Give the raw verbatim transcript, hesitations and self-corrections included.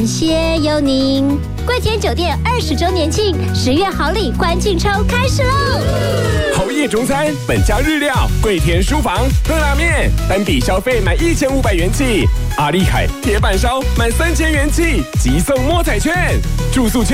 感谢有您。桂田酒店二十周年庆，十月好礼关竞抽开始喽！ 侯爷中餐，本家日料，桂田书房热拉面，单笔消费满一千五百元起；阿丽海铁板烧满三千元起，即送摸彩券，住宿券。